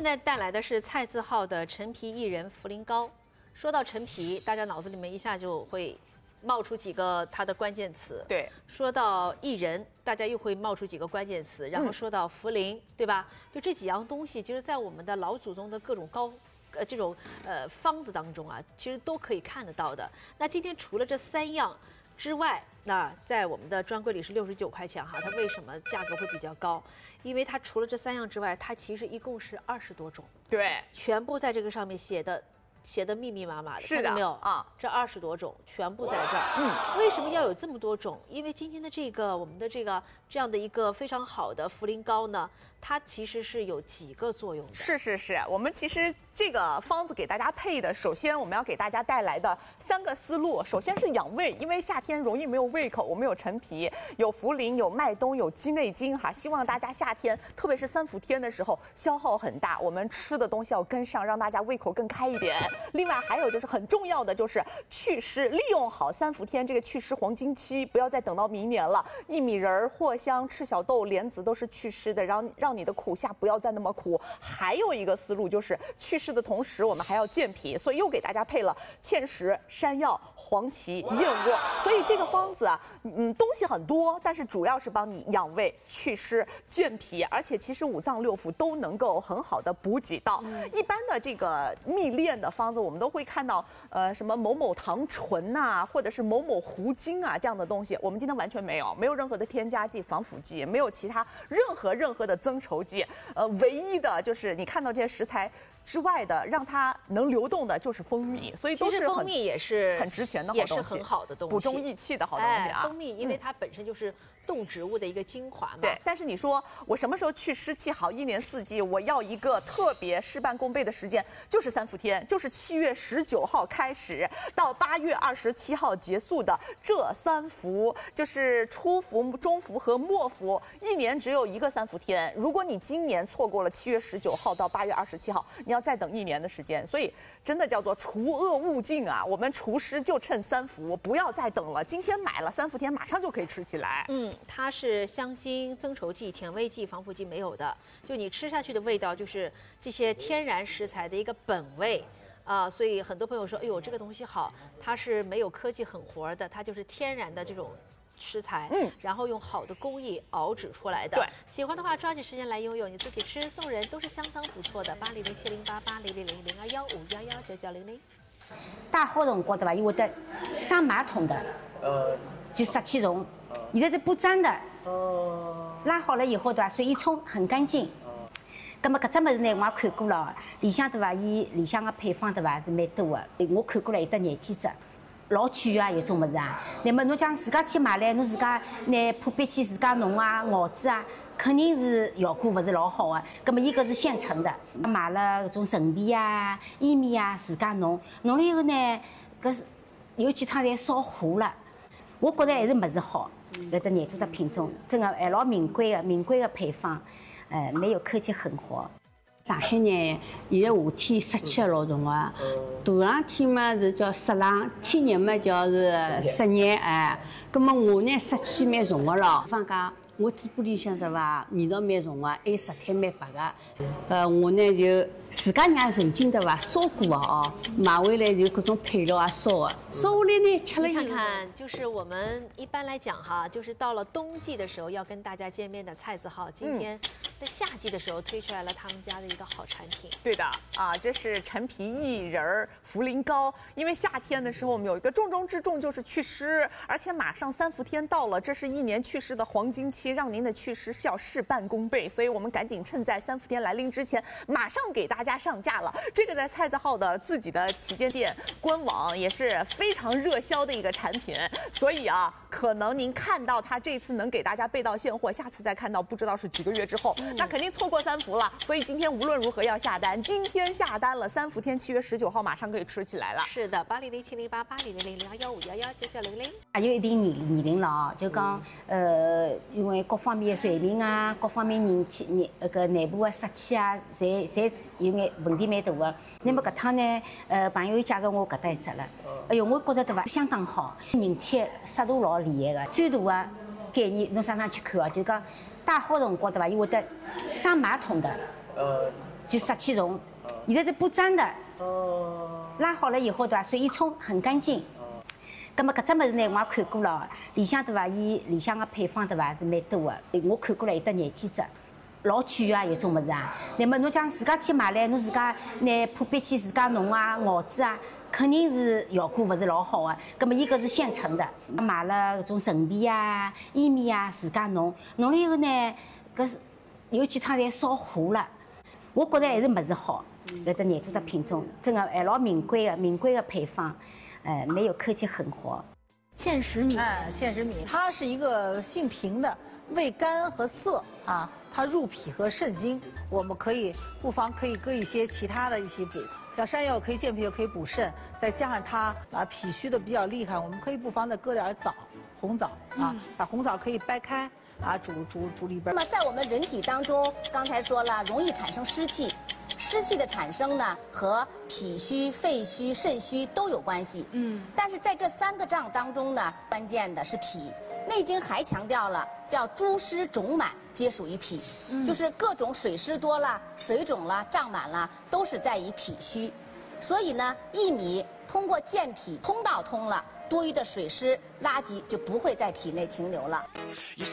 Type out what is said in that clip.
在带来的是蔡字号的陈皮薏仁茯苓膏。说到陈皮，大家脑子里面一下就会冒出几个它的关键词。 对， 说到薏仁，大家又会冒出几个关键词，然后说到茯苓，对吧？就这几样东西，其实在我们的老祖宗的各种这种方子当中啊，其实都可以看得到的。那今天除了这3样之外，那在我们的专柜里是69块钱哈。它为什么价格会比较高？因为它除了这3样之外，它其实一共是20多种， 对， 全部在这个上面写的密密麻麻的， 是的， 看到没有啊？ 这20多种全部在这儿。为什么要有这么多种？因为今天的我们的这样的一个非常好的茯苓膏呢，它其实是有几个作用的。 是，我们其实这个方子给大家配的，首先我们要给大家带来的3个思路，首先是养胃，因为夏天容易没有胃口，我们有陈皮、有茯苓、有麦冬、有鸡内金哈，希望大家夏天，特别是3伏天的时候消耗很大，我们吃的东西要跟上，让大家胃口更开一点。另外还有就是很重要的就是祛湿，利用好3伏天这个祛湿黄金期，不要再等到明年了。薏米仁、藿香、赤小豆、莲子都是祛湿的，让你的苦夏不要再那么苦。还有一个思路就是祛湿的同时，我们还要健脾，所以又给大家配了芡实、山药、黄芪、燕窝。所以这个方子啊，东西很多，但是主要是帮你养胃、祛湿、健脾，而且其实5脏6腑都能够很好的补给到。一般的这个蜜炼的方子，我们都会看到什么某某糖醇呐，或者是某某糊精啊这样的东西，我们今天完全没有任何的添加剂、防腐剂，也没有其他任何的增稠剂。唯一的就是你看到这些食材之外的，让它能流动的就是蜂蜜，所以都是蜂蜜也是很值钱的好东西， 也是很好的东西， 补中益气的好东西啊。 蜂蜜因为它本身就是动植物的一个精华嘛。 对，但是你说我什么时候去湿气好？1年4季，我要一个特别事半功倍的时间，就是3伏天，就是7月19号开始到8月27号结束的这3伏，就是初伏、中伏和末伏，1年只有一个3伏天。如果你今年错过了7月19号到8月27号，你要再等1年的时间。所以真的叫做除恶务尽啊！我们除湿就趁3伏，不要再等了。今天买了3伏天，马上就可以吃起来。 它是香精、增稠剂、甜味剂、防腐剂没有的，就你吃下去的味道就是这些天然食材的一个本味。所以很多朋友说，哎呦，这个东西好，它是没有科技狠活的，它就是天然的这种食材，然后用好的工艺熬制出来的。 对， 喜欢的话抓紧时间来拥有，你自己吃送人都是相当不错的。80070880000215119900。 大好辰光对吧？伊会得长马桶的，就湿气重。现在是不粘的，拉好了以后对吧？水一冲很干净。咁么搿只物事呢，我也看过了，里向对伐？伊里向个配方对伐是蛮多的，我看过了有得廿几只，老贵啊，有种物事啊。那么侬讲自家去买来，侬自家拿破壁去自家弄啊、熬制啊，肯定是效果勿是老好的。咁么伊搿是现成的，买了搿种陈皮啊、薏米啊，自家弄了以后呢，搿是有几趟侪烧糊了。我觉着还是物事好，搿只廿多只品种，真个还老名贵的配方。没有科技狠活。 上海呢，现在夏天湿气也老重啊，大冷天嘛是叫湿冷，天热嘛叫是湿热哎。葛么我呢湿气蛮重的咯，比方讲我嘴巴里向对伐，味道蛮重的，还舌苔蛮白的。我呢就自家让曾经对伐烧过的哦，买回来就各种配料啊烧的，烧下来呢吃了以后。 看看，就是我们一般来讲哈，就是到了冬季的时候要跟大家见面的蔡字号，今天在夏季的时候推出来了他们家的一个好产品。 对的啊，这是陈皮薏仁茯苓膏。因为夏天的时候我们有一个重中之重就是祛湿，而且马上3伏天到了，这是1年祛湿的黄金期，让您的祛湿是要事半功倍。所以我们赶紧趁在3伏天来临之前，马上给大家上架了。这个在蔡字号的自己的旗舰店官网也是非常热销的一个产品，所以啊，可能您看到它这次能给大家备到现货，下次再看到不知道是几个月之后，那肯定错过3伏了。所以今天无论如何要下单，今天下单了，3伏天7月19号马上可以吃起来了。 是的，80070880000215119900。 还有一定年龄了啊，就讲因为各方面的水平啊，各方面内部的湿气啊，侪有眼问题蛮大的。那么搿趟呢，朋友又介绍我搿搭一只了，哎哟，我觉着对伐，相当好，人体湿度老厉害的。最大的概念，侬上去看啊，就讲大好辰光对伐，伊会得长马桶的， 就杀气虫。现在是不粘的，拉好了以后对吧？水一冲很干净。咁么搿只物事呢，我也看过了，里向对伐？伊里向个配方对伐是蛮多的，我看过了有得廿几只，老贵啊，有种物事啊。那么侬讲自家去买来，侬自家拿破壁去自家弄啊、熬制啊，肯定是效果勿是老好的。咁么伊搿是现成的，买了搿种陈皮啊、薏米啊，自家弄了以后呢，搿是有几趟侪烧糊了。我觉着还是物事好，搿只廿多只品种，真的还老名贵的配方。没有科技狠活。 芡实米， 芡实米，它是一个性平的，味甘和涩啊，它入脾和肾经。我们不妨可以搁一些其他的一起补，像山药可以健脾，又可以补肾，再加上它脾虚的比较厉害，我们可以不妨再搁点枣，红枣啊，把红枣可以掰开啊，煮里边。 那么在我们人体当中，刚才说了，容易产生湿气。湿气的产生呢，和脾虚、肺虚、肾虚都有关系。但是在这3个脏当中呢，关键的是脾。《内经》还强调了，叫诸湿肿满皆属于脾，就是各种水湿多了、水肿了、胀满了，都是在于脾虚。所以呢，薏米通过健脾通道通了，多余的水湿垃圾就不会在体内停留了。